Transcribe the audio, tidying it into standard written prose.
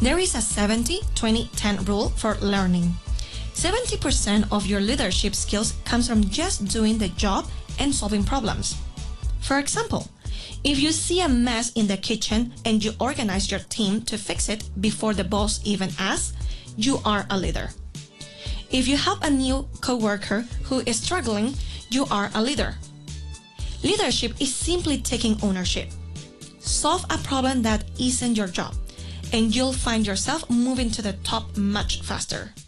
There is a 70-20-10 rule for learning. 70% of your leadership skills comes from just doing the job and solving problems. For example, if you see a mess in the kitchen and you organize your team to fix it before the boss even asks, you are a leader. If you have a new coworker who is struggling, you are a leader. Leadership is simply taking ownership. Solve a problem that isn't your job, and you'll find yourself moving to the top much faster.